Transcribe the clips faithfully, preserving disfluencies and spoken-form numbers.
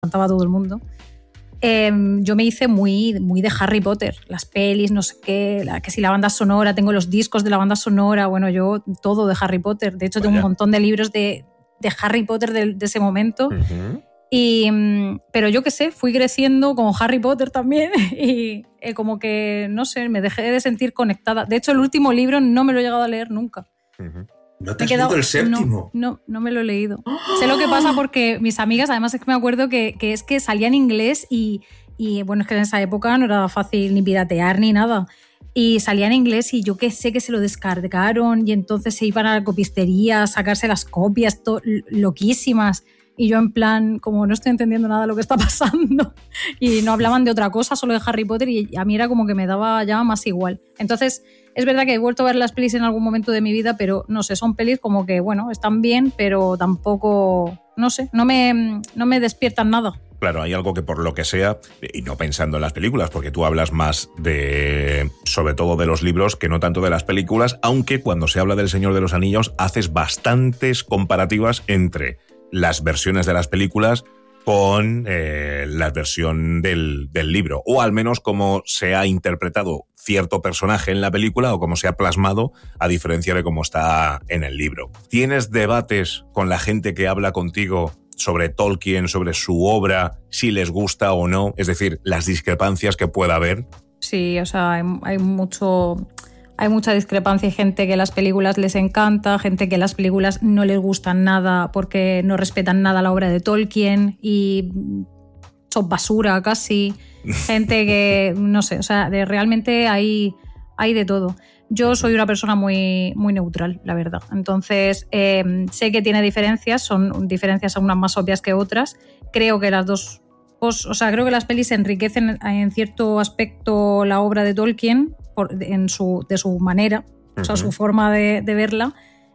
encantaba a todo el mundo. Eh, yo me hice muy, muy de Harry Potter, las pelis, no sé qué, la, que si la banda sonora, tengo los discos de la banda sonora, bueno, yo todo de Harry Potter. De hecho, Vaya. tengo un montón de libros de, de Harry Potter de, de ese momento. Uh-huh. Y, pero yo qué sé, fui creciendo con Harry Potter también y eh, como que, no sé, me dejé de sentir conectada. De hecho, el último libro no me lo he llegado a leer nunca. Uh-huh. ¿No te has leído el séptimo? No, no, no me lo he leído. ¡Oh! Sé lo que pasa porque mis amigas, además es que me acuerdo que, que es que salía en inglés y, y bueno, es que en esa época no era fácil ni piratear ni nada. Y salía en inglés y yo que sé que se lo descargaron y entonces se iban a la copistería a sacarse las copias to- loquísimas. Y yo en plan, como no estoy entendiendo nada de lo que está pasando y no hablaban de otra cosa, solo de Harry Potter y a mí era como que me daba ya más igual. Entonces, es verdad que he vuelto a ver las pelis en algún momento de mi vida, pero no sé, son pelis como que, bueno, están bien, pero tampoco, no sé, no me, no me despiertan nada. Claro, hay algo que por lo que sea, y no pensando en las películas, porque tú hablas más de, sobre todo de los libros, que no tanto de las películas, aunque cuando se habla del Señor de los Anillos haces bastantes comparativas entre las versiones de las películas con eh, la versión del, del libro, o al menos cómo se ha interpretado cierto personaje en la película o cómo se ha plasmado, a diferencia de cómo está en el libro. ¿Tienes debates con la gente que habla contigo sobre Tolkien, sobre su obra, si les gusta o no? Es decir, las discrepancias que pueda haber. Sí, o sea, hay, hay mucho... Hay mucha discrepancia, hay gente que las películas les encanta, gente que las películas no les gustan nada porque no respetan nada la obra de Tolkien y son basura casi, gente que, no sé, o sea, de, realmente hay, hay de todo. Yo soy una persona muy, muy neutral, la verdad. Entonces, eh, sé que tiene diferencias, son diferencias unas más obvias que otras. Creo que las dos, pues, o sea, creo que las pelis enriquecen en cierto aspecto la obra de Tolkien, Por, en su, de su manera, uh-huh. o sea, su forma de, de verla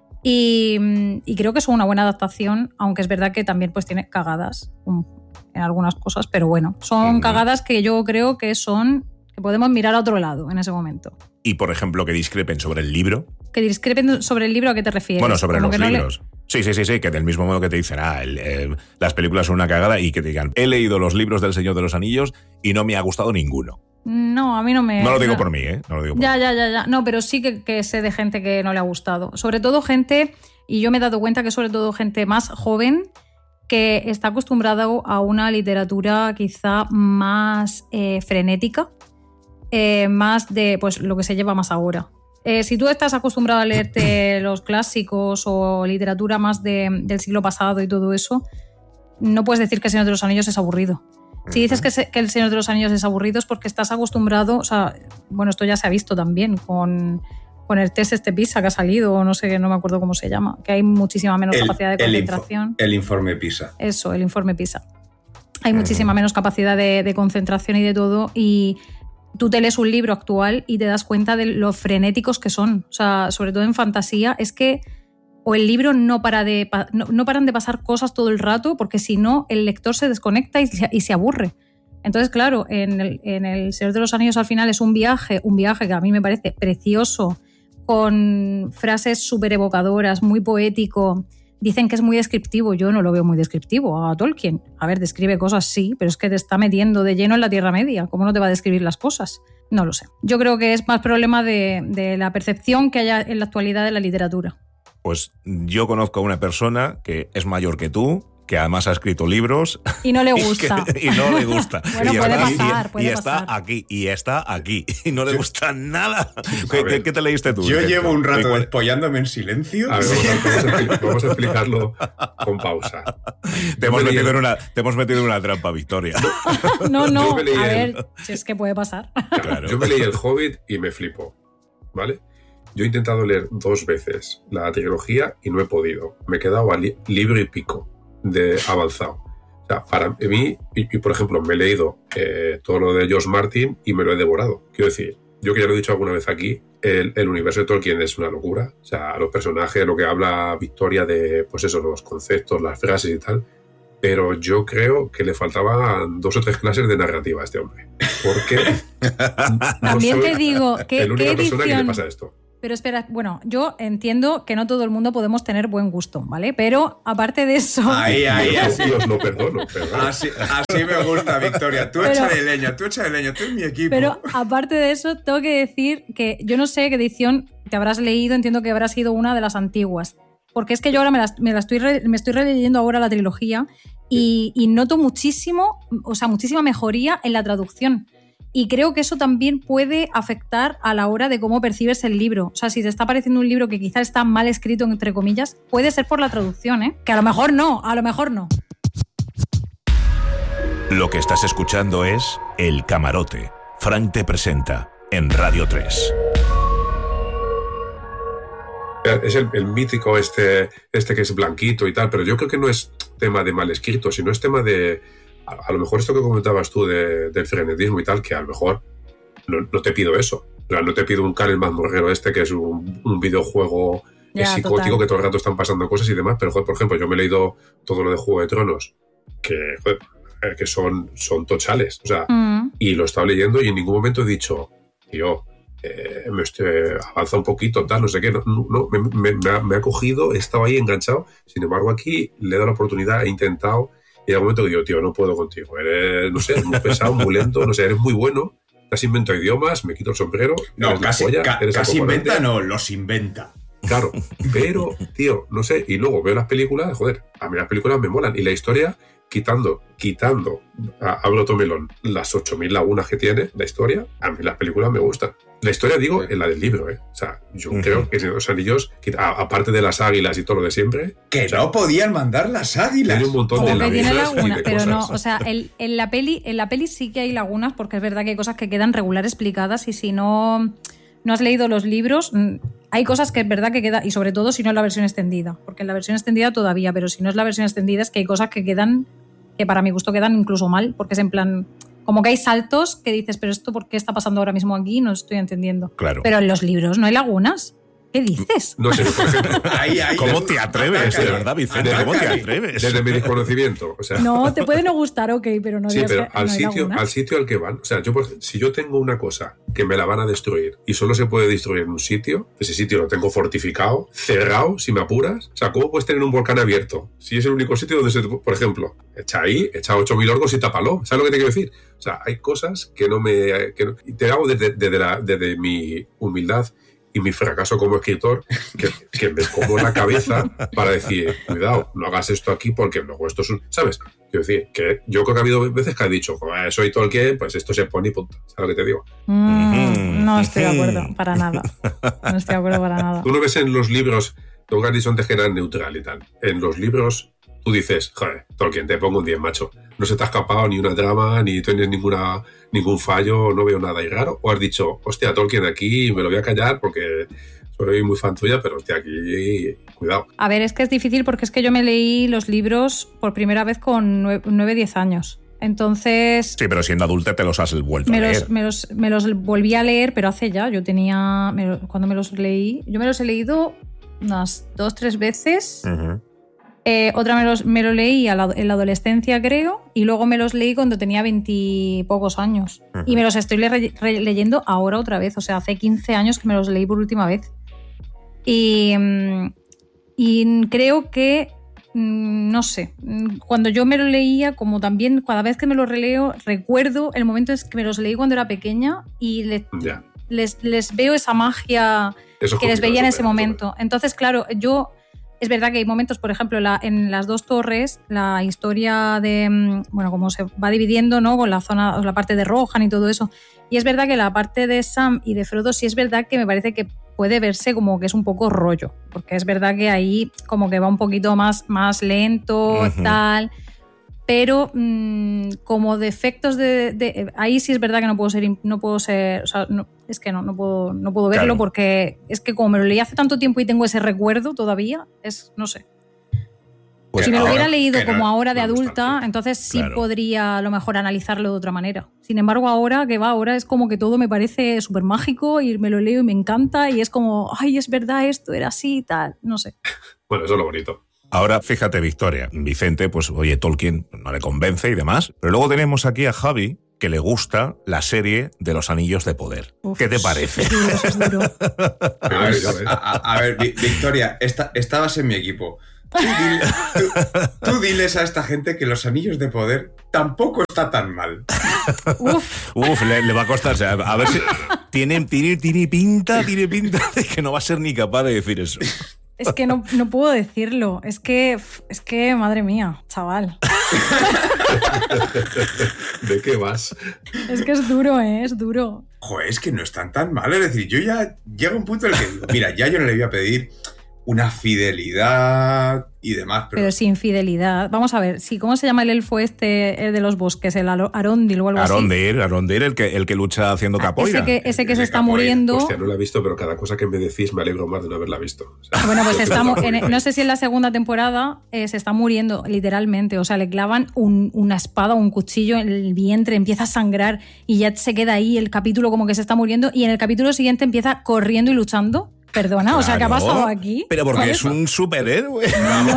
y, y creo que es una buena adaptación, aunque es verdad que también pues tiene cagadas um, en algunas cosas, pero bueno, son uh-huh. cagadas que yo creo que son que podemos mirar a otro lado en ese momento. Y por ejemplo, que discrepen sobre el libro. Que discrepen sobre el libro, ¿a qué te refieres? Bueno, sobre Como los no libros. Le... Sí, sí, sí, sí, que del mismo modo que te dicen, ah, el, eh, las películas son una cagada y que te digan, he leído los libros del Señor de los Anillos y no me ha gustado ninguno. No, a mí no me... No lo digo por mí, ¿eh? No lo digo por ya, mí. ya, ya, ya. No, pero sí que, que sé de gente que no le ha gustado. Sobre todo gente, y yo me he dado cuenta que sobre todo gente más joven que está acostumbrada a una literatura quizá más eh, frenética, eh, más de pues lo que se lleva más ahora. Eh, si tú estás acostumbrado a leerte los clásicos o literatura más de, del siglo pasado y todo eso, no puedes decir que El Señor de los Anillos es aburrido. Si dices que, se, que El Señor de los Anillos es aburrido es porque estás acostumbrado, o sea, bueno, esto ya se ha visto también con, con el test este PISA que ha salido, o no sé, no me acuerdo cómo se llama, que hay muchísima menos el, capacidad de concentración. El, info, el informe PISA. Eso, el informe PISA. Hay uh-huh. muchísima menos capacidad de, de concentración y de todo, y tú te lees un libro actual y te das cuenta de lo frenéticos que son. O sea, sobre todo en fantasía, es que o el libro no, para de, no, no paran de pasar cosas todo el rato, porque si no, el lector se desconecta y se, y se aburre. Entonces, claro, en el, en el Señor de los Anillos al final es un viaje, un viaje que a mí me parece precioso, con frases súper evocadoras, muy poético. Dicen que es muy descriptivo, yo no lo veo muy descriptivo a Tolkien. A ver, describe cosas sí, pero es que te está metiendo de lleno en la Tierra Media. ¿Cómo no te va a describir las cosas? No lo sé. Yo creo que es más problema de, de la percepción que haya en la actualidad de la literatura. Pues yo conozco a una persona que es mayor que tú, que además ha escrito libros. Y no le gusta. Y, que, y no le gusta. Bueno, y puede está, pasar, y, puede y está pasar. aquí, y está aquí. Y no le Yo, gusta nada. ¿Qué, ver, ¿Qué te leíste tú? Yo llevo un rato ¿Cuál? despollándome en silencio. A ver, vamos, a, vamos a explicarlo con pausa. Te hemos, metido en una, te hemos metido en una trampa, Victoria. No, no, a ver, el... si es que puede pasar. Claro. Yo me leí El Hobbit y me flipo, ¿vale? Yo he intentado leer dos veces la trilogía y no he podido. Me he quedado a li- libro y pico de avanzado. O sea, para mí, y, y por ejemplo, me he leído eh, todo lo de George Martin y me lo he devorado. Quiero decir, yo que ya lo he dicho alguna vez aquí, el, el universo de Tolkien es una locura. O sea, los personajes, lo que habla Victoria de, pues eso, los conceptos, las frases y tal. Pero yo creo que le faltaban dos o tres clases de narrativa a este hombre. Porque También no te digo, ¿qué, la única ¿qué persona que le edición? pasa esto. Pero espera, bueno, yo entiendo que no todo el mundo podemos tener buen gusto, ¿vale? Pero aparte de eso... Ahí, ahí, así. Dios, no perdono. Perdón. Así, así me gusta, Victoria. Tú Pero, echa de leña, tú echa de leña, tú es mi equipo. Pero aparte de eso, tengo que decir que yo no sé qué edición te habrás leído, entiendo que habrá sido una de las antiguas. Porque es que yo ahora me la, me la estoy, re, me estoy releyendo ahora la trilogía y, y noto muchísimo, o sea, muchísima mejoría en la traducción. Y creo que eso también puede afectar a la hora de cómo percibes el libro. O sea, si te está pareciendo un libro que quizás está mal escrito, entre comillas, puede ser por la traducción, ¿eh? Que a lo mejor no, a lo mejor no. Lo que estás escuchando es El Camarote. Frank te presenta en Radio tres. Es el, el mítico este, este que es blanquito y tal, pero yo creo que no es tema de mal escrito, sino es tema de... A, a lo mejor esto que comentabas tú de, del frenetismo y tal, que a lo mejor no, no te pido eso. O sea, no te pido un Can el mazmorrero este, que es un, un videojuego ya, psicótico, total, que todo el rato están pasando cosas y demás, pero joder, por ejemplo, yo me he leído todo lo de Juego de Tronos, que, joder, que son, son tochales, o sea, mm. y lo he estado leyendo y en ningún momento he dicho, tío, eh, me estoy, avanza un poquito, tal, no sé qué, no, no me, me, me, ha, me ha cogido, he estado ahí enganchado, sin embargo aquí le he dado la oportunidad, he intentado, y en algún momento digo, tío, no puedo contigo, eres, no sé, muy pesado, muy lento, no sé, eres muy bueno, casi invento idiomas, me quito el sombrero, no, casi, polla, ca, casi inventa, no, los inventa. Claro, pero, tío, no sé, y luego veo las películas, joder, a mí las películas me molan, y la historia, quitando, quitando, abro otro melón, las ocho mil lagunas que tiene la historia, a mí las películas me gustan. La historia, digo, en la del libro, ¿eh? O sea, yo uh-huh. creo que los anillos, aparte de las águilas y todo lo de siempre... Que o sea, no podían mandar las águilas. Tiene un montón de lagunas. Tiene lagunas, pero cosas, no, o sea, el, en, la peli, en la peli sí que hay lagunas, porque es verdad que hay cosas que quedan regular explicadas y si no... no has leído los libros, hay cosas que es verdad que quedan, y sobre todo si no es la versión extendida, porque en la versión extendida todavía, pero si no es la versión extendida es que hay cosas que quedan, que para mi gusto quedan incluso mal, porque es en plan, como que hay saltos que dices, pero esto ¿por qué está pasando ahora mismo aquí? No estoy entendiendo. Claro. Pero en los libros no hay lagunas. ¿Qué dices? No sé, por ejemplo, ahí, ahí, ¿cómo te atreves, de verdad, Vicente? ¿Cómo te atreves? Desde mi desconocimiento. O sea, no, te puede no gustar, ok, pero no sí, digas pero que al, no sitio, al sitio al que van. O sea, yo si yo tengo una cosa que me la van a destruir y solo se puede destruir en un sitio, ese sitio lo tengo fortificado, cerrado, si me apuras. O sea, ¿cómo puedes tener un volcán abierto? Si es el único sitio donde se... Por ejemplo, echa ahí, echa ocho mil orcos y tápalo. ¿Sabes lo que te quiero decir? O sea, hay cosas que no me... Que no, y te hago desde, desde, la, desde mi humildad y mi fracaso como escritor, que, que me como la cabeza para decir, cuidado, no hagas esto aquí porque luego esto es un... ¿Sabes? Quiero decir, que yo creo que ha habido veces que ha dicho, soy Tolkien, pues esto se pone y punto. ¿Sabes lo que te digo? Mm, no estoy de acuerdo, para nada. No estoy de acuerdo para nada. Tú no ves en los libros, tú has dicho antes que eran neutral y tal. En los libros tú dices, joder, Tolkien, te pongo un diez, macho. No se te ha escapado ni una trama, ni tienes ninguna, ningún fallo, no veo nada ahí raro. O has dicho, hostia, Tolkien, aquí me lo voy a callar porque soy muy fan tuya, pero hostia, aquí, cuidado. A ver, es que es difícil porque es que yo me leí los libros por primera vez con nueve, diez años. Entonces... Sí, pero siendo adulta te los has vuelto me a leer. Los, me, los, me los volví a leer, pero hace ya, yo tenía... Me, cuando me los leí, yo me los he leído unas dos, tres veces... Uh-huh. Eh, otra me, los, me lo leí a la, en la adolescencia, creo, y luego me los leí cuando tenía veintipocos años. Uh-huh. Y me los estoy le, re, leyendo ahora otra vez, o sea, hace quince años que me los leí por última vez. Y, y creo que, no sé, cuando yo me lo leía, como también cada vez que me lo releo, recuerdo el momento en que me los leí cuando era pequeña y le, yeah. les, les veo esa magia Eso que les veía en ese momento. Entonces, claro, yo... Es verdad que hay momentos, por ejemplo, la, en las dos torres, la historia de, bueno, cómo se va dividiendo, ¿no? Con la zona, la parte de Rohan y todo eso. Y es verdad que la parte de Sam y de Frodo sí es verdad que me parece que puede verse como que es un poco rollo, porque es verdad que ahí como que va un poquito más, más lento, uh-huh. tal. Pero mmm, como defectos de, de... Ahí sí es verdad que no puedo ser... No puedo ser o sea, no, es que no, no puedo, no puedo verlo claro. Porque es que como me lo leí hace tanto tiempo y tengo ese recuerdo todavía, es no sé. Pues si me lo hubiera leído como no, ahora de no adulta, entonces sí claro. podría a lo mejor analizarlo de otra manera. Sin embargo, ahora que va, ahora es como que todo me parece súper mágico y me lo leo y me encanta y es como, ay, es verdad, esto era así y tal, no sé. Bueno, eso es lo bonito. Ahora, fíjate, Victoria, Vicente, pues oye, Tolkien no le convence y demás, pero luego tenemos aquí a Javi, que le gusta la serie de los Anillos de Poder. Uf, ¿qué te parece? Es duro, es duro. A ver, a, a, a ver Victoria, esta, estabas en mi equipo. Tú, dile, tú, tú diles a esta gente que los Anillos de Poder tampoco está tan mal. Uf, Uf le, le va a costar. O sea, a ver si tiene, tiene, tiene pinta, tiene pinta de que no va a ser ni capaz de decir eso. Es que no, no puedo decirlo. Es que, es que, madre mía, chaval. ¿De qué vas? Es que es duro, ¿eh? Es duro. Joder, es que no están tan mal. Es decir, yo ya llego a un punto en el que digo, mira, ya yo no le voy a pedir una fidelidad y demás. Pero, pero sin fidelidad. Vamos a ver, sí, ¿cómo se llama el elfo este, el de los bosques? El Arondil o algo Arondir, así. Arondir, el que, el que lucha haciendo capoeira. Ese que, ese que el se de está capoeira. muriendo. Hostia, no la he visto, pero cada cosa que me decís me alegro más de no haberla visto. O sea, bueno, pues estamos, en, no sé si en la segunda temporada eh, se está muriendo literalmente. O sea, le clavan un, una espada o un cuchillo en el vientre, empieza a sangrar y ya se queda ahí el capítulo como que se está muriendo y en el capítulo siguiente empieza corriendo y luchando. Perdona, claro. O sea, ¿qué ha pasado aquí? Pero porque es un superhéroe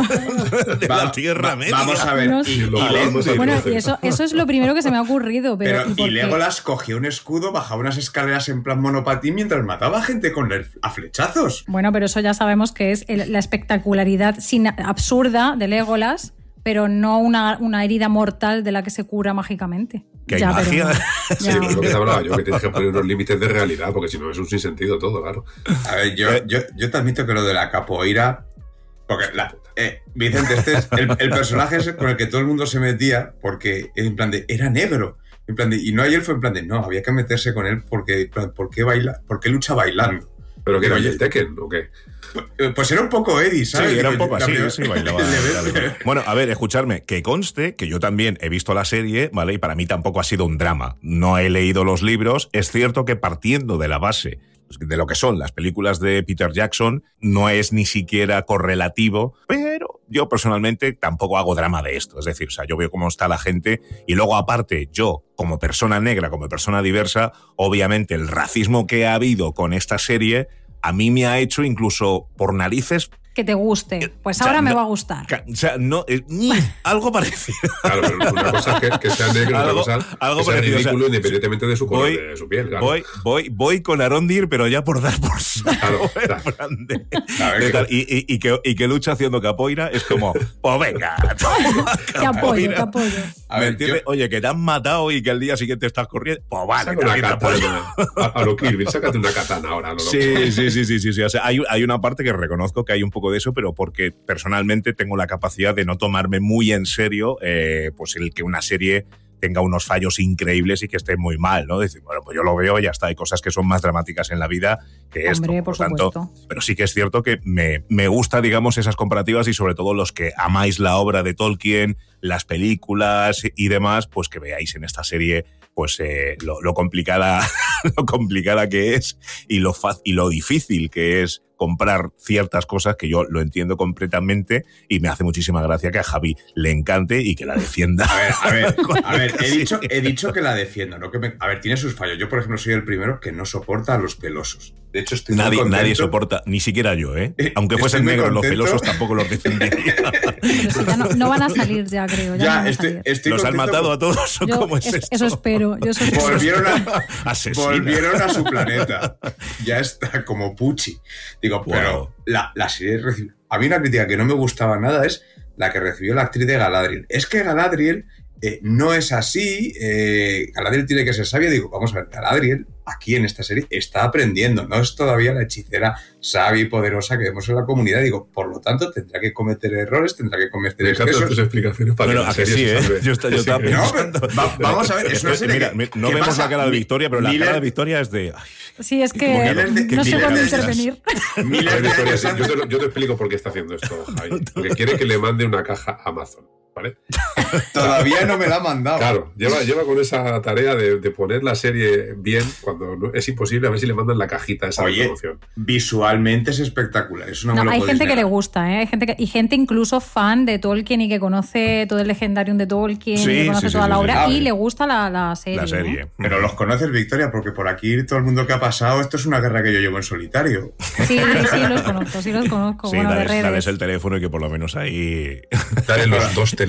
de va, la Tierra va, Media. Vamos a ver. No, y, y y bueno, y eso, eso es lo primero que se me ha ocurrido. Pero, pero ¿y, y Legolas cogió un escudo, bajaba unas escaleras en plan monopatín mientras mataba gente con el, a flechazos. Bueno, pero eso ya sabemos que es el, la espectacularidad sin, absurda de Legolas, pero no una, una herida mortal de la que se cura mágicamente. Que hay ya, magia. No, sí, es lo que te hablaba yo, que tienes que poner unos límites de realidad, porque si no es un sinsentido todo, claro. A ver, yo, yo, yo te admito que lo de la capoeira... Porque, la, eh, Vicente, este es el, el personaje es con el que todo el mundo se metía porque, en plan de, era negro. En plan de, y no ayer fue en plan de, no, había que meterse con él porque, ¿por qué, baila, ¿por qué lucha bailando? ¿Pero que era el Tekken o qué? Pues era un poco Eddie, ¿sabes? Sí, era un poco así, sí, bailaba. Bueno, a ver, escuchadme, que conste que yo también he visto la serie, ¿vale? Y para mí tampoco ha sido un drama. No he leído los libros. Es cierto que partiendo de la base de lo que son las películas de Peter Jackson, no es ni siquiera correlativo, pero yo personalmente tampoco hago drama de esto. Es decir, o sea, yo veo cómo está la gente y luego aparte yo, como persona negra, como persona diversa, obviamente el racismo que ha habido con esta serie a mí me ha hecho incluso por narices... Que te guste. Pues ahora o sea, me no, va a gustar. O sea, no, eh, ni algo parecido. Claro, pero una cosa es que, que sea negro, algo, otra cosa algo que sea parecido, ridículo, o sea, independientemente de su color voy, de su piel. Claro. Voy, voy, voy con Arondir, pero ya por dar por saco. Claro, claro. De, de tal, y, y, y, que, y que lucha haciendo capoeira es como, pues venga, toma, te apoyo, te apoyo. A ver, yo... Oye, que te han matado y que al día siguiente estás corriendo, pues vale, una katana. A, a lo Kirby, sácate una katana ahora. No sí, sí, sí, sí, sí, sí. O sea, hay, hay una parte que reconozco que hay un poco de eso, pero porque personalmente tengo la capacidad de no tomarme muy en serio eh, pues el que una serie tenga unos fallos increíbles y que esté muy mal, ¿no? Decir, bueno, pues yo lo veo y ya está. Hay cosas que son más dramáticas en la vida que esto. Hombre, por por tanto, supuesto. Pero sí que es cierto que me, me gusta, digamos, esas comparativas y sobre todo los que amáis la obra de Tolkien, las películas y demás, pues que veáis en esta serie pues eh, lo, lo complicada lo complicada que es y lo, fácil, y lo difícil que es comprar ciertas cosas que yo lo entiendo completamente y me hace muchísima gracia que a Javi le encante y que la defienda. A ver, a ver, a ver he, dicho, he dicho que la defiendo, ¿no? Que me, a ver, tiene sus fallos. Yo, por ejemplo, soy el primero que no soporta a los pelosos. De hecho, estoy nadie, muy contento. Nadie soporta, ni siquiera yo, ¿eh? Aunque fuesen negros los pelosos, tampoco los defendería. Pero si ya no, no van a salir ya, creo. Ya, ya no estoy, estoy ¿Los han matado a todos o yo, cómo es, es esto? Eso espero. Yo eso espero. Volvieron, a, volvieron a su planeta. Ya está, como Pucci. Digo, wow. Pero la, la serie recibió... A mí una crítica que no me gustaba nada es la que recibió la actriz de Galadriel. Es que Galadriel eh, no es así, eh, Galadriel tiene que ser sabia. Digo, vamos a ver, Galadriel aquí en esta serie está aprendiendo, no es todavía la hechicera sabia y poderosa que vemos en la comunidad. Digo, por lo tanto, tendrá que cometer errores, tendrá que cometer me encantan tus explicaciones para bueno, que, que sí, ¿eh? Yo, está, yo sí, estaba pensando... No, va, vamos a ver, es una serie Mira, que, no ¿qué vemos pasa? la cara de Victoria, pero la Miller, cara de Victoria es de... Ay, sí, es que, de, que no sé cuándo intervenir. Miller, Victoria, sí, yo, te, yo te explico por qué está haciendo esto, Javi. Porque quiere que le mande una caja a Amazon, ¿vale? Todavía no me la ha mandado. Claro, lleva, lleva con esa tarea de, de poner la serie bien cuando no, es imposible, a ver si le mandan la cajita esa Oye, promoción. Visualmente es espectacular. Eso no no, me lo hay gente negar. que le gusta, ¿eh? Hay gente que, y gente incluso fan de Tolkien y que conoce todo el legendarium de Tolkien sí, y que conoce sí, toda sí, la sí, obra sí. y le gusta la, la serie. La serie. ¿eh? Pero los conoces, Victoria, porque por aquí todo el mundo que ha pasado, esto es una guerra que yo llevo en solitario. Sí, sí los conozco, sí los conozco. Sí, bueno, dales, de dales el teléfono y que por lo menos ahí... Dale los dos teléfonos.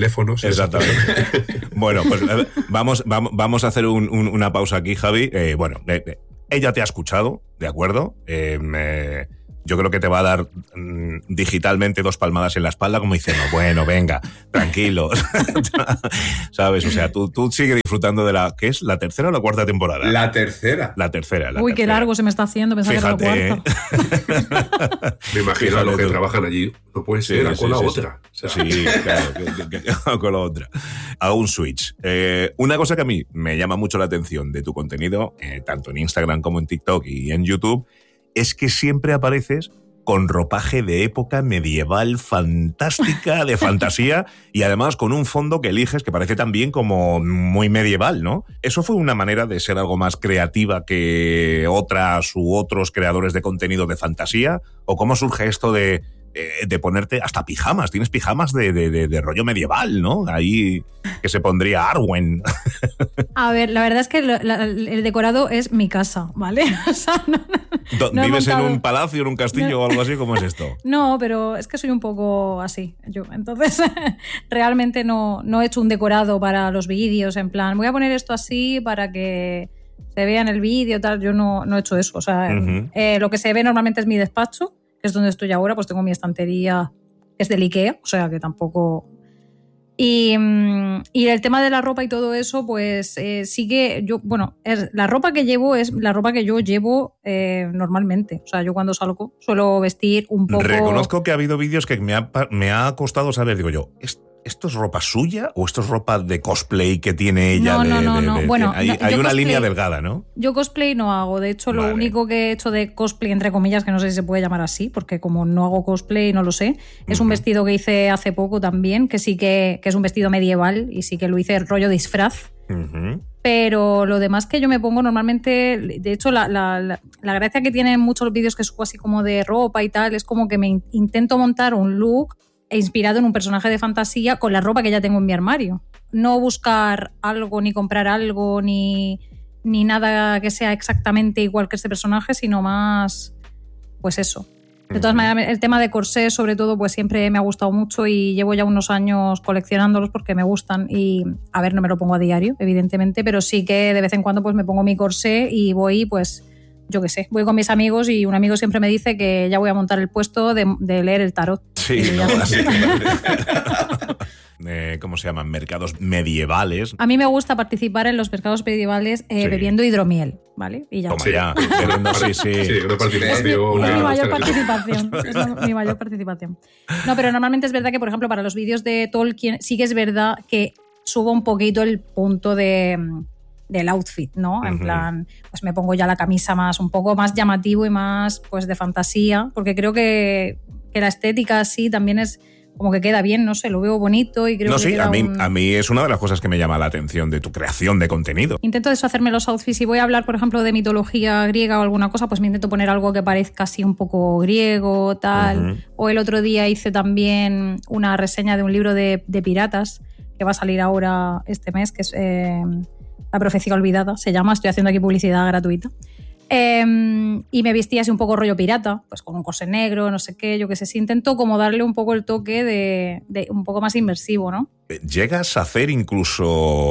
teléfonos. Exactamente. Bueno, pues vamos, vamos, vamos a hacer un, un, una pausa aquí, Javi. Eh, bueno, eh, ella te ha escuchado, ¿de acuerdo? Eh, me, yo creo que te va a dar mmm, digitalmente dos palmadas en la espalda como diciendo, bueno, venga, tranquilos. ¿Sabes? O sea, tú, tú sigues disfrutando de la... ¿Qué es? ¿La tercera o la cuarta temporada? La tercera. La tercera. La Uy, tercera. qué largo se me está haciendo. Pensaba Fíjate, que era la cuarta. Me imagino Fíjate a los que tú. trabajan allí. No puede ser, Sí, sí, con sí, la sí, otra. Sí, o sea. sí claro, que, que, que, con la otra. Hago un switch. Eh, una cosa que a mí me llama mucho la atención de tu contenido, eh, tanto en Instagram como en TikTok y en YouTube, es que siempre apareces con ropaje de época medieval fantástica, de fantasía, y además con un fondo que eliges que parece también como muy medieval, ¿no? ¿Eso fue una manera de ser algo más creativa que otras u otros creadores de contenido de fantasía? ¿O cómo surge esto de, de, de ponerte hasta pijamas? Tienes pijamas de, de, de, de rollo medieval, ¿no? Ahí que se pondría Arwen. A ver, la verdad es que lo, la, el decorado es mi casa, ¿vale? O sea, no, no ¿Vives montado... en un palacio, en un castillo no. o algo así? ¿Cómo es esto? No, pero es que soy un poco así, yo. Entonces, realmente no, no he hecho un decorado para los vídeos, en plan, voy a poner esto así para que se vea en el vídeo, tal. Yo no, no he hecho eso. O sea, uh-huh. eh, lo que se ve normalmente es mi despacho, que es donde estoy ahora, pues tengo mi estantería, que es del IKEA, o sea, que tampoco... Y, y el tema de la ropa y todo eso, pues eh, sí que yo, bueno, es, la ropa que llevo es la ropa que yo llevo eh, normalmente. O sea, yo cuando salgo suelo vestir un poco... Reconozco que ha habido vídeos que me ha, me ha costado saber, digo yo, ¿esto es ropa suya o esto es ropa de cosplay que tiene ella? No, de, no, no, de, no. De, bueno, hay no, hay una cosplay, línea delgada, ¿no? Yo cosplay no hago. De hecho, lo vale. único que he hecho de cosplay, entre comillas, que no sé si se puede llamar así, porque como no hago cosplay, no lo sé, es uh-huh. un vestido que hice hace poco también, que sí que, que es un vestido medieval y sí que lo hice el rollo disfraz. Uh-huh. Pero lo demás que yo me pongo normalmente, de hecho, la, la, la, la gracia que tienen muchos vídeos que subo así como de ropa y tal, es como que me in- intento montar un look inspirado en un personaje de fantasía con la ropa que ya tengo en mi armario. No buscar algo, ni comprar algo, ni, ni nada que sea exactamente igual que este personaje, sino más, pues eso. De todas maneras, el tema de corsé, sobre todo, pues siempre me ha gustado mucho y llevo ya unos años coleccionándolos porque me gustan. Y, a ver, no me lo pongo a diario, evidentemente, pero sí que de vez en cuando pues me pongo mi corsé y voy, pues, yo qué sé, voy con mis amigos y un amigo siempre me dice que ya voy a montar el puesto de, de leer el tarot. Sí, no, así eh, ¿cómo se llaman? Mercados medievales. A mí me gusta participar en los mercados medievales eh, sí. bebiendo hidromiel, ¿vale? Y ya. Como ya, bebiendo, sí, sí. Sí, una participación. Es mi, mi mayor participación. Es mi mayor participación. No, pero normalmente es verdad que, por ejemplo, para los vídeos de Tolkien sí que es verdad que subo un poquito el punto de... del outfit, ¿no? En uh-huh. plan, pues me pongo ya la camisa más, un poco más llamativo y más, pues, de fantasía, porque creo que, que la estética así también es como que queda bien, no sé, lo veo bonito y creo no, que sí, queda a mí, un... a mí es una de las cosas que me llama la atención de tu creación de contenido. Intento deshacerme los outfits. Si voy a hablar, por ejemplo, de mitología griega o alguna cosa, pues me intento poner algo que parezca así un poco griego, tal. Uh-huh. O el otro día hice también una reseña de un libro de, de piratas que va a salir ahora este mes, que es... Eh, La profecía olvidada, se llama. Estoy haciendo aquí publicidad gratuita. Eh, y me vestía así un poco rollo pirata, pues con un corsé negro, no sé qué, yo qué sé. Sí, intento como darle un poco el toque de, de un poco más inmersivo, ¿no? ¿Llegas a hacer incluso,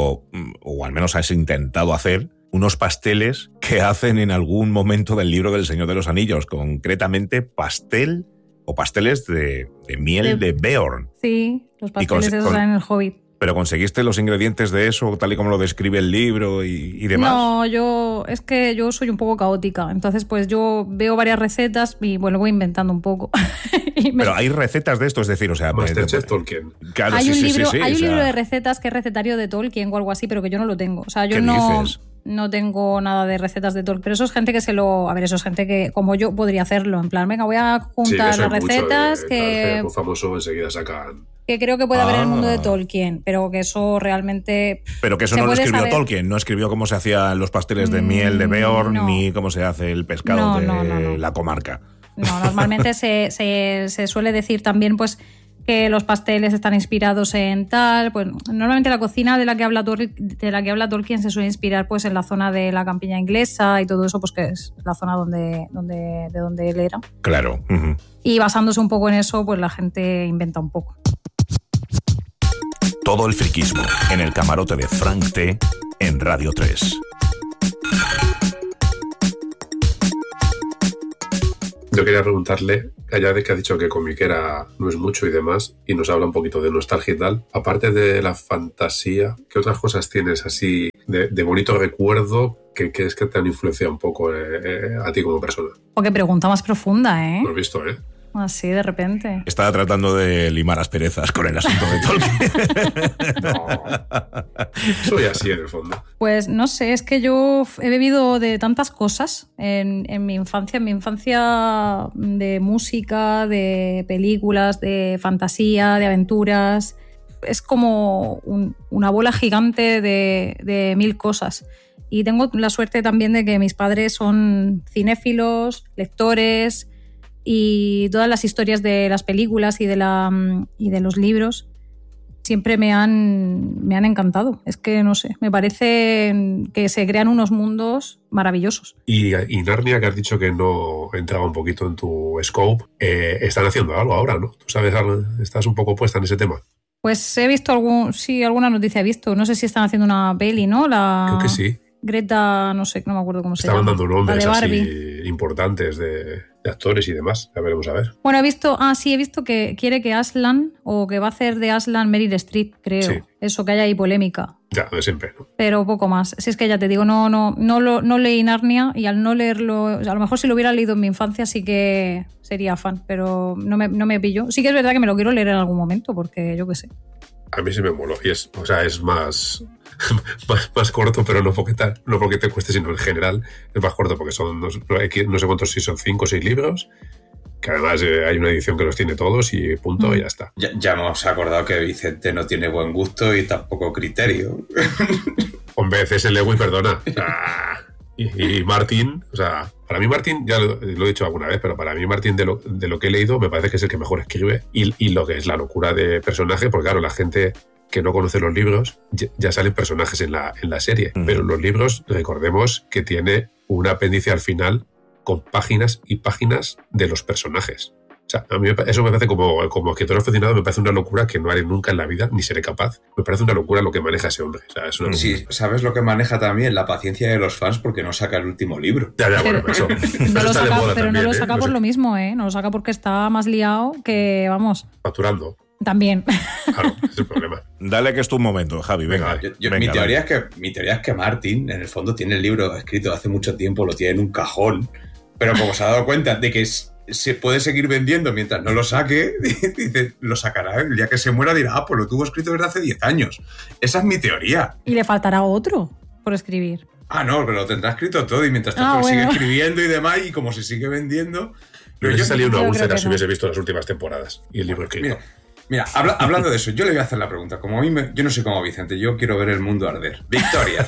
o al menos has intentado hacer, unos pasteles que hacen en algún momento del libro del Señor de los Anillos? Concretamente, pastel o pasteles de, de miel de, de Beorn. Sí, los pasteles con, esos con, en el Hobbit. ¿Pero conseguiste los ingredientes de eso, tal y como lo describe el libro y, y demás? No, yo es que yo soy un poco caótica. Entonces, pues yo veo varias recetas y, bueno, voy inventando un poco. me... Pero hay recetas de esto, es decir, o sea... Masterchef Tolkien. Claro, hay sí, un, sí, libro, sí, sí, hay o un sea... libro de recetas que es recetario de Tolkien o algo así, pero que yo no lo tengo. O sea, yo ¿Qué no... dices? No tengo nada de recetas de Tolkien, pero eso es gente que se lo... A ver, eso es gente que, como yo, podría hacerlo. En plan, venga, voy a juntar sí, las recetas de, que... Claro, muy famoso, enseguida sacan... Que creo que puede ah. haber en el mundo de Tolkien, pero que eso realmente... Pero que eso no lo escribió saber. Tolkien, no escribió cómo se hacían los pasteles de miel de Beorn, no. ni cómo se hace el pescado no, de no, no, no. la comarca. No, normalmente se, se, se suele decir también, pues... que los pasteles están inspirados en tal, pues normalmente la cocina de la que habla Tol- de la que habla Tolkien se suele inspirar pues en la zona de la campiña inglesa y todo eso, pues que es la zona donde, donde de donde él era. Claro. Uh-huh. Y basándose un poco en eso, pues la gente inventa un poco. Todo el friquismo en el camarote de Frank T en Radio tres. Yo quería preguntarle, allá de que ha dicho que comiquera no es mucho y demás, y nos habla un poquito de nostalgia y tal, aparte de la fantasía, ¿qué otras cosas tienes así de, de bonito recuerdo que crees que te han influenciado un poco eh, eh, a ti como persona? O qué pregunta más profunda, ¿eh? Lo has visto, ¿eh? Así, de repente. Estaba tratando de limar asperezas con el asunto de Tolkien. No, soy así en el fondo. Pues no sé, es que yo he bebido de tantas cosas en, en mi infancia, en mi infancia de música, de películas, de fantasía, de aventuras. Es como un, una bola gigante de, de mil cosas. Y tengo la suerte también de que mis padres son cinéfilos, lectores, y todas las historias de las películas y de, la, y de los libros siempre me han, me han encantado. Es que, no sé, me parece que se crean unos mundos maravillosos. Y, y Narnia, que has dicho que no entraba un poquito en tu scope, eh, están haciendo algo ahora, ¿no? ¿Tú sabes, estás un poco puesta en ese tema? Pues he visto algún, sí, alguna noticia he visto. No sé si están haciendo una peli, ¿no? La... Creo que sí. Greta, no sé, no me acuerdo cómo se Estaban llama. Estaban dando nombres de así importantes de, de actores y demás. Ya veremos a ver. Bueno, he visto, ah, sí, he visto que quiere que Aslan, o que va a hacer de Aslan Meryl Streep, creo. Sí. Eso, que haya ahí polémica. Ya, de siempre, ¿no? Pero poco más. Si es que ya te digo, no, no, no, lo, no leí Narnia y al no leerlo, a lo mejor si lo hubiera leído en mi infancia sí que sería fan, pero no me, no me pillo. Sí que es verdad que me lo quiero leer en algún momento, porque yo qué sé. A mí sí me moló. Y es, o sea, es más... Más, más corto, pero no porque, ta, no porque te cueste, sino en general es más corto porque son no, no sé cuántos, si son cinco o seis libros, que además eh, hay una edición que los tiene todos y punto, mm. y ya está. Ya, ya hemos acordado que Vicente no tiene buen gusto y tampoco criterio. Hombre, C S. Lewis, perdona. O sea, y, y Martin, o sea, para mí Martin, ya lo, lo he dicho alguna vez, pero para mí Martin, de lo, de lo que he leído, me parece que es el que mejor escribe y, y lo que es la locura de personaje, porque claro, la gente que no conoce los libros, ya salen personajes en la, en la serie. Uh-huh. Pero los libros, recordemos que tiene un apéndice al final con páginas y páginas de los personajes. O sea, a mí eso me parece como, como escritor aficionado, me parece una locura que no haré nunca en la vida, ni seré capaz. Me parece una locura lo que maneja ese hombre. O sea, es una sí, ¿sabes lo que maneja también? La paciencia de los fans porque no saca el último libro. Ya, ya, bueno, eso, no eso lo saca, pero también, no lo saca ¿eh? por No sé. lo mismo, ¿eh? No lo saca porque está más liado que, vamos... Facturando. También. Claro, ese es el problema. Dale que es tu momento, Javi, venga. Yo, yo, venga mi, teoría dale. es que, mi teoría es que Martin, en el fondo, tiene el libro escrito hace mucho tiempo, lo tiene en un cajón, pero como se ha dado cuenta de que es, se puede seguir vendiendo mientras no lo saque, dice, lo sacará. El día que se muera dirá, ah, pues lo tuvo escrito desde hace diez años. Esa es mi teoría. Y le faltará otro por escribir. Ah, no, pero lo tendrá escrito todo y mientras tanto ah, lo bueno. sigue escribiendo y demás, y como se sigue vendiendo... Pero yo salí una yo úlcera creo que si no. hubiese visto las últimas temporadas y el libro escrito. Mira, mira habla, hablando de eso, yo le voy a hacer la pregunta. Como a mí me, yo no soy como Vicente, yo quiero ver el mundo arder. Victoria,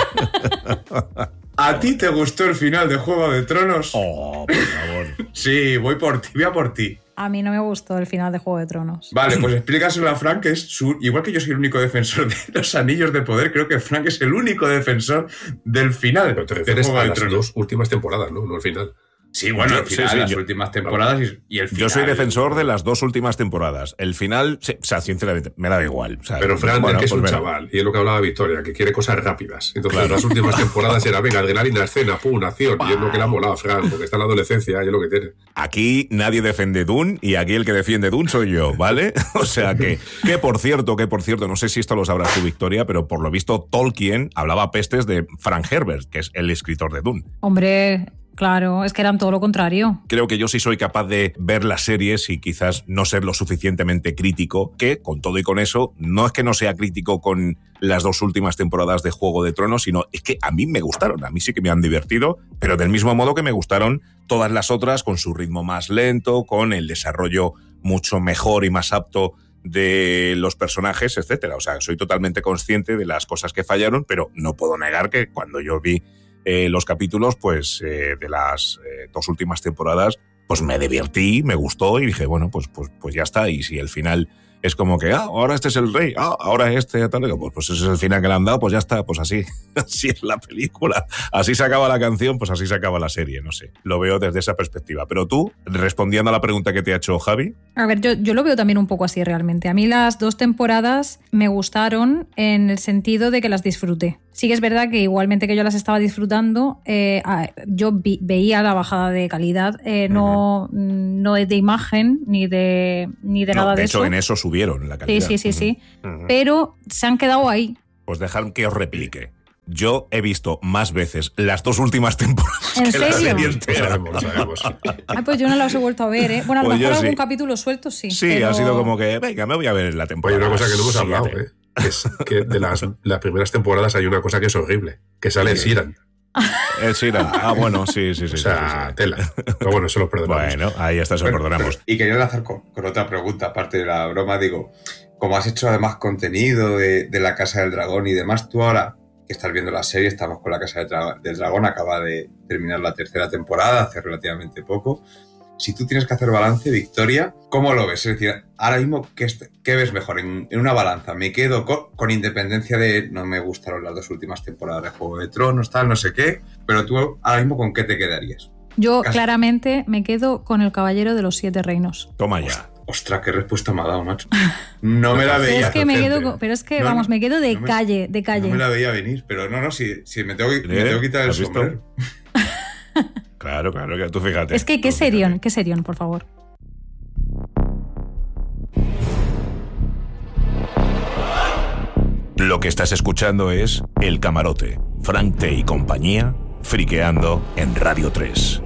¿a ti te gustó el final de Juego de Tronos? Oh, por favor. Sí, voy por ti, voy a por ti. A mí no me gustó el final de Juego de Tronos. Vale, pues explícaselo a Frank, que es su... Igual que yo soy el único defensor de los Anillos de Poder, creo que Frank es el único defensor del final. Pero te de refieres Juego a de las Tronos. dos últimas temporadas, ¿no? No el final. Sí, bueno, Yo- el final, sí, sí, las yo- últimas temporadas y, y el final. Yo soy defensor de las dos últimas temporadas. El final, sí, o sea, sinceramente, me da igual. O sea, Pero Fran, bueno, que es pues un mira, chaval, y es lo que hablaba Victoria, que quiere cosas rápidas. Entonces, Claro. las últimas temporadas era, venga, adrenalina, escena, pum, acción. Y es lo que le ha molado a Fran, porque está en la adolescencia y es lo que tiene. Aquí nadie defiende Dune y aquí el que defiende Dune soy yo, ¿vale? O sea que, que por cierto, que por cierto, no sé si esto lo sabrás tú, Victoria, pero por lo visto Tolkien hablaba pestes de Frank Herbert, que es el escritor de Dune. Hombre, claro, es que eran todo lo contrario. Creo que yo sí soy capaz de ver las series y quizás no ser lo suficientemente crítico, que con todo y con eso, no es que no sea crítico con las dos últimas temporadas de Juego de Tronos, sino es que a mí me gustaron, a mí sí que me han divertido, pero del mismo modo que me gustaron todas las otras con su ritmo más lento, con el desarrollo mucho mejor y más apto de los personajes, etcétera. O sea, soy totalmente consciente de las cosas que fallaron, pero no puedo negar que cuando yo vi Eh, los capítulos, pues, eh, de las eh, dos últimas temporadas, pues me divertí, me gustó y dije, bueno, pues, pues, pues ya está. Y si el final es como que, ah, ahora este es el rey, ah, ahora este, tal, pues, pues ese es el final que le han dado, pues ya está, pues así, así es la película, así se acaba la canción, pues así se acaba la serie, no sé, lo veo desde esa perspectiva. Pero tú, respondiendo a la pregunta que te ha hecho Javi... A ver, yo, yo lo veo también un poco así realmente. A mí las dos temporadas me gustaron en el sentido de que las disfruté. Sí que es verdad que igualmente que yo las estaba disfrutando, eh, yo vi, veía la bajada de calidad, eh, no, uh-huh. no de imagen ni de, ni de no, nada de, de eso. De hecho, en eso subieron la calidad. Sí, sí, sí, uh-huh. sí. Uh-huh. Pero se han quedado ahí. Pues dejad que os replique. Yo he visto más veces las dos últimas temporadas ¿En que serio? la serie entera. Sabemos, sabemos. Ay, pues yo no las he vuelto a ver, ¿eh? Bueno, a lo pues mejor algún sí. capítulo suelto sí. Sí, pero... ha sido como que, venga, me voy a ver la temporada. Oye, una cosa que no hemos hablado, ¿eh? Es que de las, las primeras temporadas hay una cosa que es horrible, que sale sí. Sheeran. El Sheeran. Ah, bueno, sí, sí, sí. O sea, sí, sí, sí. tela. Pero bueno, eso lo perdonamos. Bueno, ahí está, eso lo bueno, perdonamos. Pero, y quería enlazar con, con otra pregunta, aparte de la broma, digo, como has hecho además contenido de, de La Casa del Dragón y demás, tú ahora que estás viendo la serie, estamos con La Casa del, Dra- del Dragón, acaba de terminar la tercera temporada, hace relativamente poco. Si tú tienes que hacer balance, Victoria, ¿cómo lo ves? Es decir, ahora mismo, ¿qué, qué ves mejor en, en una balanza? Me quedo con, con independencia de no me gustaron las dos últimas temporadas de Juego de Tronos, tal, no sé qué, pero tú ahora mismo, ¿con qué te quedarías? Yo Casi. claramente me quedo con El Caballero de los Siete Reinos. Toma ya. Ostras, qué respuesta me ha dado, macho. No me la veía. Pero es que me docente. quedo, con, pero es que no, vamos, me quedo de no me, calle, de calle. No me la veía venir, pero no, no, si, si me, tengo, ¿Eh? me tengo que quitar el ¿Has visto? sombrero. Claro, claro, que tú fíjate. Es que qué serión, qué serión, por favor. Lo que estás escuchando es El Camarote, Frank T y compañía, friqueando en Radio tres.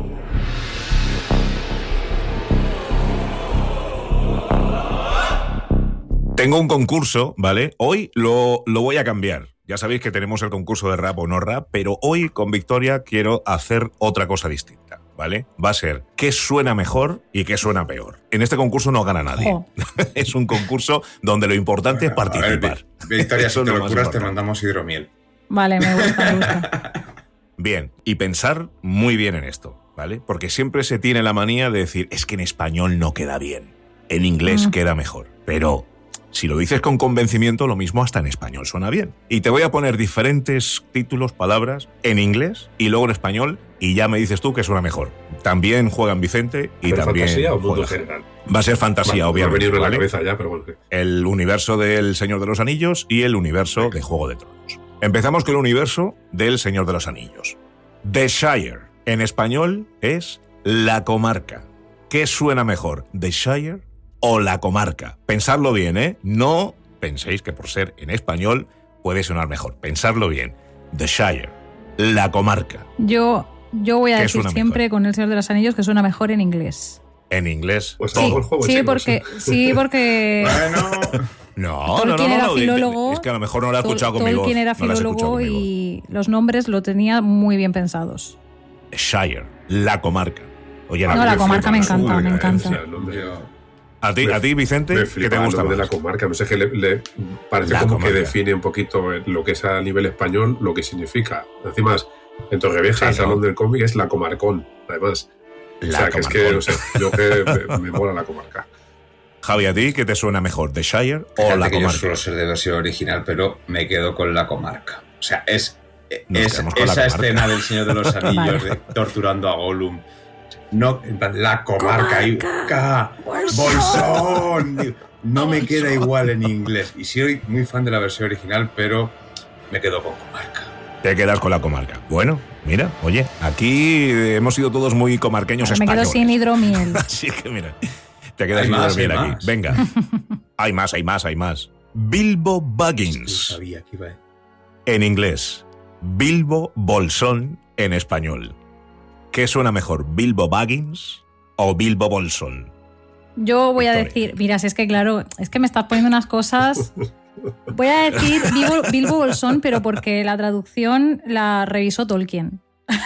Tengo un concurso, ¿vale? Hoy lo, lo voy a cambiar. Ya sabéis que tenemos el concurso de rap o no rap, pero hoy con Victoria quiero hacer otra cosa distinta, ¿vale? Va a ser qué suena mejor y qué suena peor. En este concurso no gana nadie. Oh. Es un concurso donde lo importante bueno, es participar. Ver, Victoria, si te lo curas te mandamos hidromiel. Vale, me gusta, me gusta. Bien, y pensar muy bien en esto, ¿vale? Porque siempre se tiene la manía de decir, es que en español no queda bien, en inglés mm. queda mejor, pero... Si lo dices con convencimiento, lo mismo hasta en español suena bien. Y te voy a poner diferentes títulos, palabras, en inglés y luego en español, y ya me dices tú que suena mejor. También juegan Vicente y ¿Pero también... fantasía o mundo juega. general? Va a ser fantasía, bueno, obviamente. Va a venir en ¿vale? la cabeza ya, pero bueno. El universo del Señor de los Anillos y el universo de Juego de Tronos. Empezamos con el universo del Señor de los Anillos. The Shire, en español, es la comarca. ¿Qué suena mejor, The Shire o la comarca? Pensadlo bien, ¿eh? No penséis que por ser en español puede sonar mejor. Pensadlo bien. The Shire, la comarca. Yo, yo voy a decir siempre mejor? Con El Señor de los Anillos que suena mejor en inglés. ¿En inglés? Pues sí, todo el juego, sí, porque, sí, porque... Bueno... No, Tolkien no, no, no, era no, filólogo, es que a lo mejor no lo ha escuchado con mi voz. Tolkien era no filólogo y los nombres lo tenía muy bien pensados. Shire, la comarca. Oye, no, la, la comarca me encanta, me encanta. A ti, a ti, Vicente, me ¿qué te gusta más? De la comarca, no sé, que le, le parece la como comarca. Que define un poquito lo que es a nivel español, lo que significa. Además, en Torrevieja, el salón del cómic es la comarcón, además. La o sea, que es que, o sea, yo que me, me mola la comarca. Javi, ¿a ti qué te suena mejor, The Shire o Fíjate la que comarca? Yo suelo ser de versión original, pero me quedo con la comarca. O sea, es, es esa escena del Señor de los Anillos de, torturando a Gollum. No, la comarca, comarca y Bolsón. Bolsón. No me queda igual en inglés. Y soy muy fan de la versión original, pero me quedo con comarca. Te quedas con la comarca. Bueno, mira, oye, aquí hemos sido todos muy comarqueños me españoles. Me quedo sin hidromiel. Así que mira, te quedas sin hidromiel aquí. Más. Venga. Hay más, hay más, hay más. Bilbo Baggins. Sí, sabía que iba. En inglés. Bilbo Bolsón en español. ¿Qué suena mejor, Bilbo Baggins o Bilbo Bolsón? Yo voy Victoria. a decir, mira, si es que claro, es que me estás poniendo unas cosas... Voy a decir Bilbo, Bilbo Bolsón, pero porque la traducción la revisó Tolkien.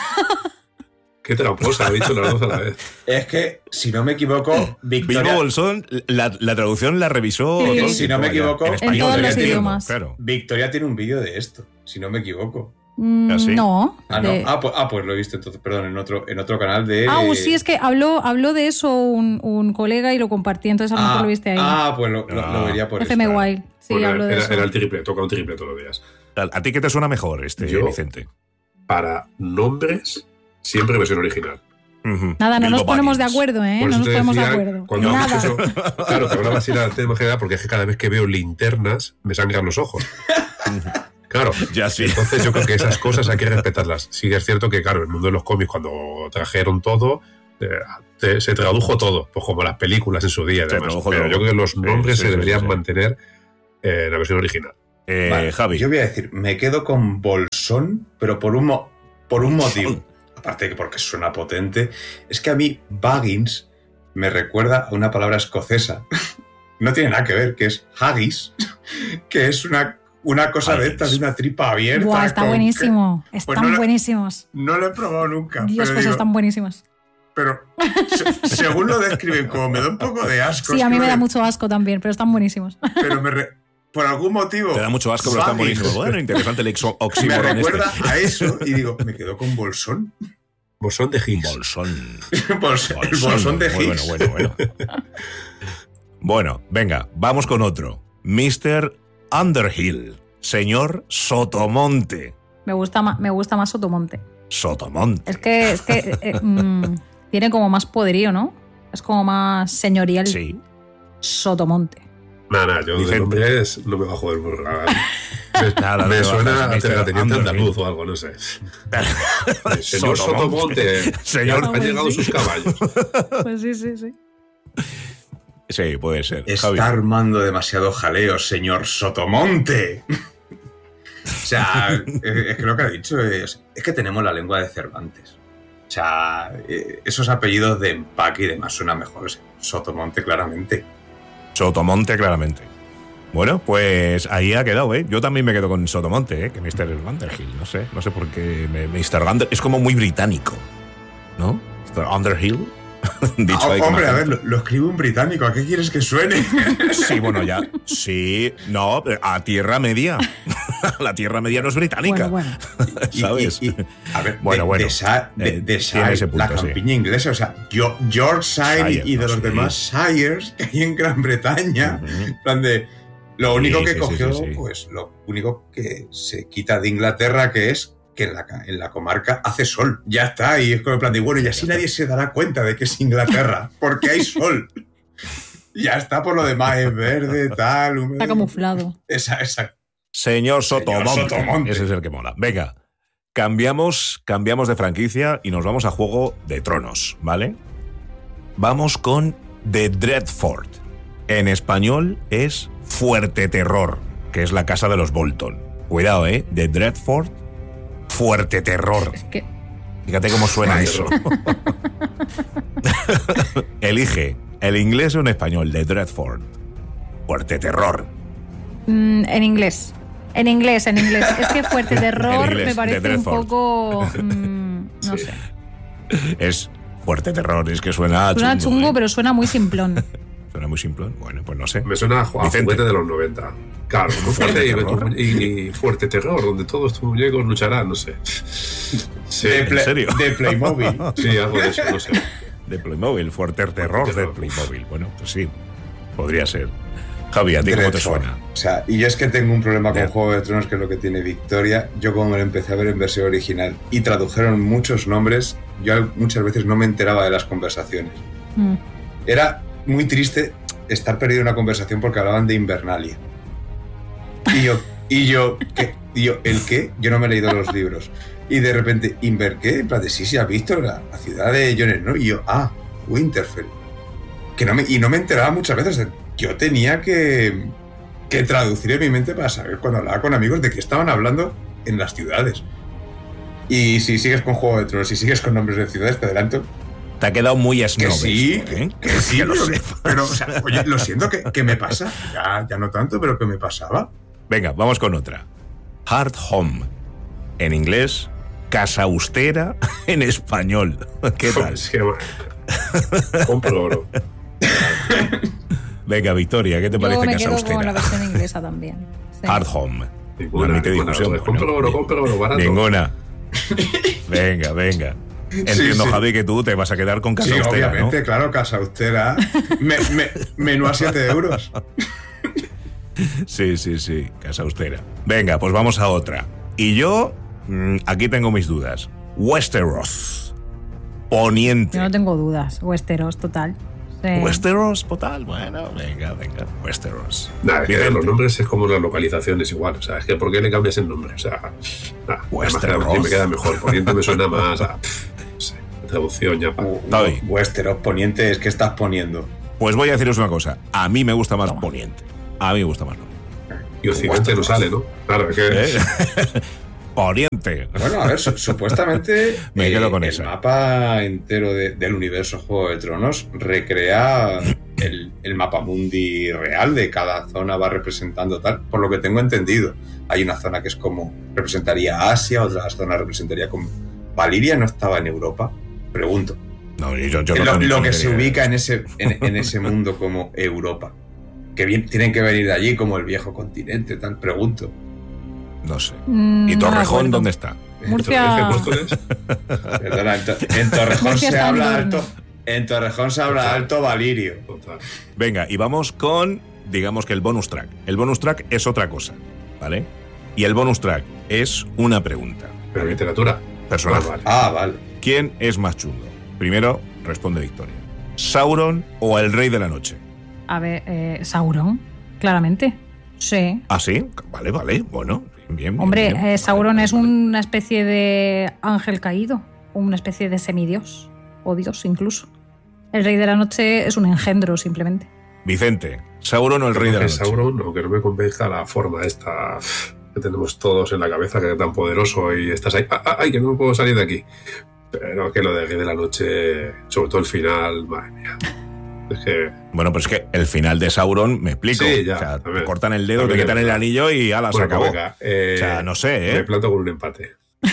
Qué tramposa, ha dicho las dos a la vez. Es que, si no me equivoco, Victoria... Bilbo Bolsón, la, la traducción la revisó... Sí. Si no me equivoco... En, en todos los idiomas. Claro. Victoria tiene un vídeo de esto, si no me equivoco. Mm, ¿Ah, sí? No. Ah, no. de- Ah, pues, ah, pues lo he visto entonces, perdón, en otro, en otro canal de. Ah, uh, sí, es que habló, habló de eso un, un colega y lo compartí, entonces a lo mejor ah, lo viste ahí. Ah, pues lo, lo- Ah. lo vería por F M eso. Wild, sí, Porque habló de era, eso. era el triple, toca un triple todos los días. ¿A ti qué te suena mejor, este Yo- Vicente? Para nombres, siempre versión original. Ujú. Nada, no Bilbo nos ponemos de Baggins. acuerdo, ¿eh? Por No eso nos te ponemos de decía, acuerdo. Cuando Nada. haces eso, claro, te hablaba así del tema general porque es que cada vez que veo linternas me sangran los ojos. Claro, Ya sí. entonces yo creo que esas cosas hay que respetarlas. Sí que es cierto que, claro, el mundo de los cómics, cuando trajeron todo, eh, te- se tradujo todo, pues como las películas en su día y Se demás. tradujo Pero todo. yo creo que los Sí, nombres sí, se sí, deberían sí, sí. mantener eh, en la versión original. Eh, Vale, Javi. Yo voy a decir, me quedo con Bolsón, pero por un, mo- por un motivo. Aparte de que porque suena potente, es que a mí Baggins me recuerda a una palabra escocesa. No tiene nada que ver, que es haggis, que es una, una cosa de Haggis. estas, de una tripa abierta. Buah, está con- buenísimo. Pues Están no lo- buenísimos. No lo he probado nunca. Dios, pero pues digo, están buenísimos. Pero se- según lo describen, como me da un poco de asco. Sí, es a que mí me no da le- mucho asco también, pero están buenísimos. Pero me re- por algún motivo. Te da mucho asco, pero está Baggins buenísimo. Bueno, interesante el exo- Me oxímoron recuerda este. a eso y digo, me quedo con Bolsón. Bolsón de Higgs. Bolsón. Bols- el Bolsón de Muy Higgs. Bueno, bueno, bueno. Bueno, venga, vamos con otro. mister Underhill. Señor Sotomonte. Me gusta, ma- me gusta más Sotomonte. Sotomonte. Es que, es que eh, mm, tiene como más poderío, ¿no? Es como más señorial. Sí. Sotomonte. Nada, nada, yo de Vicente. nombres no me va a joder por nada. Me, Nada, me no te suena bajas, a mister terrateniente Underhill. andaluz o algo, no sé. Señor Sotomonte. Sotomonte, Señor- han llegado sus caballos. Pues sí, sí, sí. Sí, puede ser. Está Javi. armando demasiado jaleo, señor Sotomonte. O sea, eh, es que lo que ha dicho es, es que tenemos la lengua de Cervantes. O sea, eh, esos apellidos de empaque y demás suena mejor. Sotomonte, claramente. Sotomonte, claramente. Bueno, pues ahí ha quedado, ¿eh? Yo también me quedo con Sotomonte, ¿eh? Que mister Underhill, no sé. No sé por qué. me- mister Under... Es como muy británico, ¿no? mister Underhill. Dicho Ah, ahí con hombre, a ver, acento. lo, lo escribe un británico. ¿A qué quieres que suene? Sí, bueno, ya. Sí, no, a Tierra Media. La Tierra Media no es británica. Bueno, bueno. Y- ¿Sabes? y- y, a ver, Bueno, de, bueno. de, Sa- de- Eh, de tiene ese Shire, la punto, sí. campiña inglesa, o sea, yo, Yorkshire Shire, y de no, los sí. demás Shires que hay en Gran Bretaña, Ujú. en plan de lo único Sí, que sí, sí, cogió, sí, sí. pues lo único que se quita de Inglaterra, que es que en la, ca- en la comarca hace sol, ya está, y es como en plan de, bueno, y así Ya nadie se dará cuenta de que es Inglaterra, porque hay sol. Ya está, por lo demás, es verde, tal, húmedo. Está camuflado. Esa, esa. Señor Sotomonte. Señor Sotomonte. Ese es el que mola. Venga, cambiamos, cambiamos de franquicia y nos vamos a Juego de Tronos, ¿vale? Vamos con The Dreadfort. En español es Fuerte Terror, que es la casa de los Bolton. Cuidado, ¿eh? The Dreadfort, Fuerte Terror. Es que Fíjate cómo suena eso. Elige el inglés o en español, The Dreadfort. Fuerte Terror. mm, en inglés. En inglés, en inglés. Es que fuerte terror En inglés, me de parece un Dreadfort. poco. mm, no Sí. sé. Es Fuerte Terror, es que suena Suena chungo, chungo, ¿eh? pero suena muy simplón. Suena muy simple. Bueno, pues no sé. Me suena a, ju- a Vicente. juguete de los noventa. Claro, ¿no? Fuerte fuerte y, terror. y- y fuerte terror, donde todos tus muñecos lucharán, no sé. Sí, De, Play- serio? de Playmobil. sí, algo de eso, no sé. De Playmobil, Fuerte Terror de Terror. Playmobil. Bueno, pues sí, podría ser. Javi, ¿a ti cómo te Dreadfort. suena? O sea, y yo es que tengo un problema con Bien. Juego de Tronos, que es lo que tiene Victoria. Yo como me lo empecé a ver en versión original y tradujeron muchos nombres, yo al- muchas veces no me enteraba de las conversaciones. Mm. Era muy triste estar perdido en una conversación porque hablaban de Invernalia. Y yo, y yo, ¿qué? Y yo, ¿el qué? Yo no me he leído los libros. Y de repente, ¿Inver qué? En plan de, sí, sí, has visto la, la ciudad de Jon Snow. Y yo, ah, Winterfell. Que no me, y no me enteraba muchas veces. Yo tenía que, que traducir en mi mente para saber cuando hablaba con amigos de qué estaban hablando en las ciudades. Y si sigues con Juego de Tronos, si sigues con nombres de ciudades, te adelanto Te ha quedado muy que snob sí, esto, ¿eh? que, que sí, Que lo pero, sepas. pero, o sea, oye, lo siento, que, que me pasa. Ya, ya no tanto, pero que me pasaba. Venga, vamos con otra. Hard Home. En inglés, Casa Austera en español. ¿Qué tal? Es que, bueno, compro oro. Venga, Victoria, ¿qué te Yo parece me Casa quedo con la Austera? versión inglesa también. Sí. Hard Home. Ninguna, no admite ninguna. discusión. Cómpralo oro, cómpralo oro, barato. Ninguna. Venga, venga. Entiendo, sí, sí. Javi, que tú te vas a quedar con Casa sí, Austera, obviamente, ¿no? claro, Casa Austera. me, me, menú a siete euros. Sí, sí, sí, Casa Austera. Venga, pues vamos a otra. Y yo, aquí tengo mis dudas. Westeros. Poniente. Yo no tengo dudas. Westeros, total. Sí. Westeros, total. Bueno, venga, venga. Westeros. Nah, es que los nombres es como las localizaciones igual. O sea, es que ¿por qué le cambias el nombre? O sea, nah, Westeros me queda mejor. Poniente me suena más a... No sé, traducción ya para... Uh, Westeros, Poniente, es que estás poniendo. Pues voy a deciros una cosa. A mí me gusta más Poniente. A mí me gusta más Poniente. Y Occidente no sale, ¿no? Claro, es que... ¿Eh? Poniente. Bueno, a ver, su supuestamente me quedo con el esa. mapa entero de, del universo Juego de Tronos recrea el, el mapa mundi real de cada zona, va representando tal, por lo que tengo entendido. Hay una zona que es como representaría Asia, otra zona representaría como... Valiria no estaba en Europa, pregunto. No, yo, yo lo, no lo que se ubica en ese, en, en ese mundo como Europa. Que bien, tienen que venir de allí como el viejo continente, tal, pregunto. No sé. Mm, ¿Y Torrejón no dónde está? Murcia. Perdona, en, to, en Torrejón Murcia se habla en alto. En Torrejón se habla alto Valirio. Venga, y vamos con, digamos que el bonus track. El bonus track es otra cosa, ¿vale? Y el bonus track es una pregunta. ¿Pero literatura? Personal. Vale. Ah, vale. ¿Quién es más chulo? Primero, responde Victoria. ¿Sauron o el Rey de la Noche? A ver, eh, Sauron, claramente. Sí. ¿Ah, sí? Vale, vale. Bueno, bien, bien. Hombre, bien. Eh, Sauron vale, es vale. una especie de ángel caído, una especie de semidios, o dios incluso. El Rey de la Noche es un engendro, simplemente. Vicente, ¿Sauron o el Rey de la Noche? Sauron, aunque no me convenza la forma esta que tenemos todos en la cabeza, que es tan poderoso y estás ahí, ¡ay, ay que no puedo salir de aquí! Pero que lo de Rey de la Noche, sobre todo el final, madre mía. Es que... Bueno, pero es que el final de Sauron, me explico. Sí, ya, o sea, te ver, cortan el dedo, te quitan el anillo y ala, bueno, se acabó. Venga, eh, o sea, no sé, ¿eh? Me planto con un empate.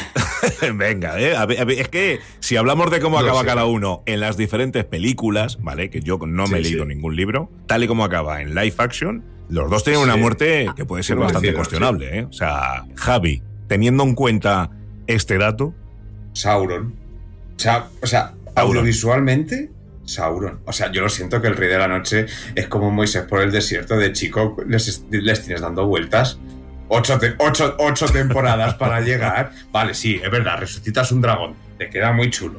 Venga, ¿eh? A ver, a ver, es que si hablamos de cómo no acaba sé. cada uno en las diferentes películas, ¿vale? Que yo no me sí, he leído sí. ningún libro, tal y como acaba en live action, los dos tienen sí. una muerte que puede ser bastante decir, cuestionable, sí. ¿eh? O sea, Javi, teniendo en cuenta este dato... Sauron. O sea, o sea audiovisualmente... Sauron. O sea, yo lo siento que el Rey de la Noche es como Moisés por el desierto. De chico les, les tienes dando vueltas. Ocho, te, ocho, ocho temporadas para llegar. Vale, sí, es verdad, resucitas un dragón. Te queda muy chulo.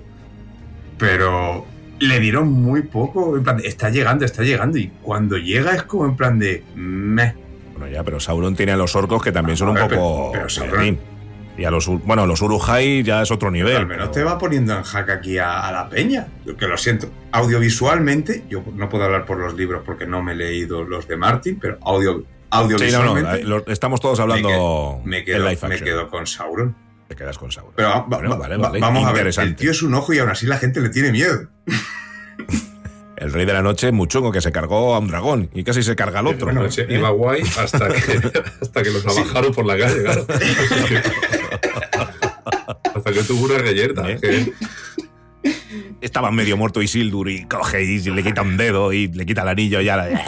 Pero le dieron muy poco. En plan, de, está llegando, está llegando. Y cuando llega es como en plan de... Meh. Bueno, ya, pero Sauron tiene a los orcos que también ah, son un ver, poco... Pero, pero Sauron... Y a los, bueno, los Urujai ya es otro nivel. Pero al menos pero... te va poniendo en jaque aquí a, a la peña. Yo que lo siento. Audiovisualmente, yo no puedo hablar por los libros porque no me he leído los de Martin, pero audio, audiovisualmente... Sí, no, no, lo, estamos todos hablando me quedo, me quedo, me quedo con Sauron. Te quedas con Sauron. Pero va, bueno, va, vale, vale. vamos a ver, el tío es un ojo y aún así la gente le tiene miedo. El Rey de la Noche, muy chungo, que se cargó a un dragón y casi se carga al otro. Bueno, ¿eh? Iba guay hasta que, hasta que los abajaron sí. por la calle, claro. Hasta que tuvo una gallerta. ¿Eh? Que... Estaba medio muerto Isildur y coge y le quita un dedo y le quita el anillo y ya la...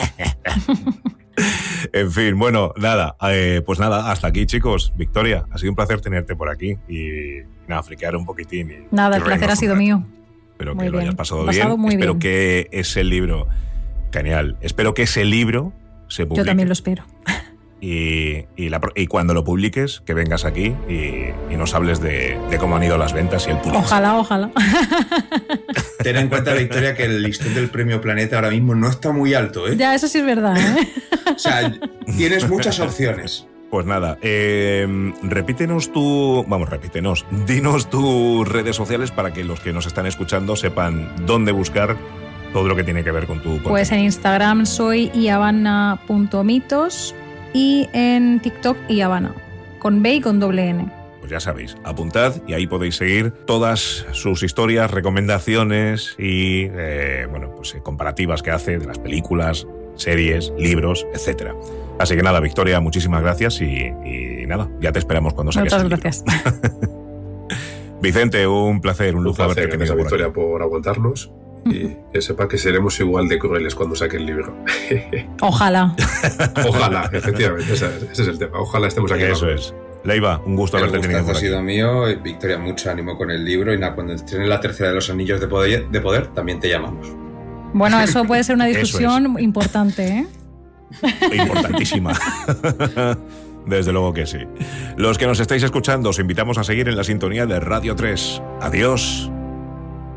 En fin, bueno, nada, eh, pues nada, hasta aquí, chicos. Victoria, ha sido un placer tenerte por aquí y nada, friquear un poquitín. Y, nada, el placer ha sido mío. Espero muy que bien. lo hayas pasado, pasado bien. Muy Espero bien. que ese libro, genial, espero que ese libro se publique. Yo también lo espero. Y, y, la, y cuando lo publiques, que vengas aquí y, y nos hables de, de cómo han ido las ventas y el público. Ojalá, ojalá. Ten en cuenta, Victoria, que el listón del Premio Planeta ahora mismo no está muy alto, ¿eh? Ya, eso sí es verdad, ¿eh? O sea, tienes muchas opciones. Pues nada, eh, repítenos tu... Vamos, repítenos. Dinos tus redes sociales para que los que nos están escuchando sepan dónde buscar todo lo que tiene que ver con tu contenido. Pues en Instagram soy iavana punto mitos y en TikTok iavana, con B y con doble N. Pues ya sabéis, apuntad y ahí podéis seguir todas sus historias, recomendaciones y eh, bueno, pues eh, comparativas que hace de las películas, series, libros, etcétera. Así que nada, Victoria, muchísimas gracias y, y nada, ya te esperamos cuando saques Muchas el gracias. Vicente, un placer, un lujo un placer, haberte tenido Victoria, por aguantarnos. y que sepa que seremos igual de crueles cuando saque el libro. Ojalá. Ojalá, efectivamente, ese, ese es el tema. Ojalá estemos aquí. Eso es. Leiva, un gusto haberte tenido. El gustazo ha sido mío. Victoria, mucho ánimo con el libro. Y nada, cuando estrene la tercera de los Anillos de Poder, de poder también te llamamos. Bueno, eso puede ser una discusión es. importante, ¿eh? Importantísima. Desde luego que sí. Los que nos estáis escuchando, os invitamos a seguir en la sintonía de Radio tres. Adiós.